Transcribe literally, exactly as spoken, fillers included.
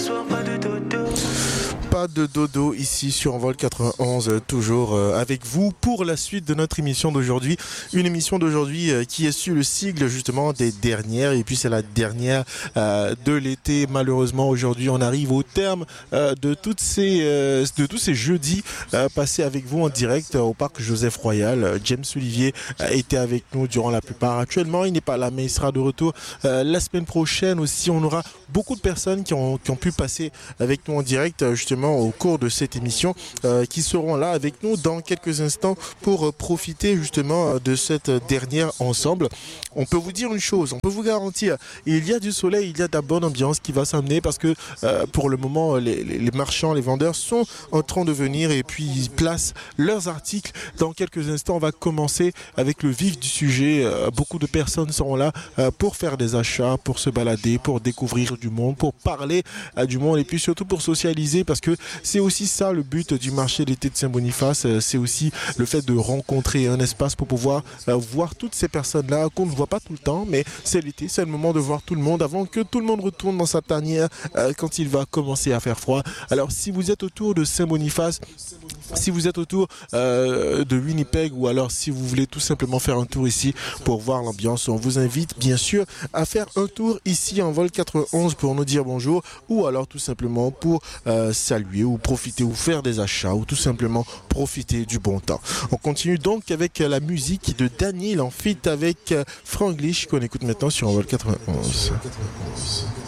soir pas de dodo. Pas de dodo ici sur Envol quatre-vingt-onze, toujours euh, avec vous pour la suite de notre émission d'aujourd'hui. Une émission d'aujourd'hui euh, qui est sur le sigle justement des dernières, et puis c'est la dernière euh, de l'été. Malheureusement aujourd'hui on arrive au terme euh, de, toutes ces, euh, de tous ces jeudis euh, passés avec vous en direct euh, au parc Joseph Royal. James Olivier euh, était avec nous durant la plupart. Actuellement il n'est pas là mais il sera de retour euh, la semaine prochaine aussi. On aura beaucoup de personnes qui ont, qui ont pu passer avec nous en direct euh, justement au cours de cette émission euh, qui seront là avec nous dans quelques instants pour euh, profiter justement euh, de cette dernière ensemble. On peut vous dire une chose, on peut vous garantir, il y a du soleil, il y a de la bonne ambiance qui va s'amener parce que euh, pour le moment les, les, les marchands, les vendeurs sont en train de venir et puis ils placent leurs articles. Dans quelques instants on va commencer avec le vif du sujet. Euh, beaucoup de personnes seront là euh, pour faire des achats, pour se balader, pour découvrir du monde, pour parler euh, du monde et puis surtout pour socialiser parce que c'est aussi ça le but du marché d'été de Saint-Boniface. C'est aussi le fait de rencontrer un espace pour pouvoir euh, voir toutes ces personnes-là qu'on ne voit pas tout le temps, mais c'est l'été, c'est le moment de voir tout le monde avant que tout le monde retourne dans sa tanière euh, quand il va commencer à faire froid. Alors si vous êtes autour de Saint-Boniface, si vous êtes autour euh, de Winnipeg ou alors si vous voulez tout simplement faire un tour ici pour voir l'ambiance, on vous invite bien sûr à faire un tour ici en Vol quatre-vingt-onze pour nous dire bonjour ou alors tout simplement pour euh, saluer ou profiter ou faire des achats ou tout simplement profiter du bon temps. On continue donc avec la musique de Daniel en feat avec Franglish qu'on écoute maintenant sur Envol quatre-vingt-onze.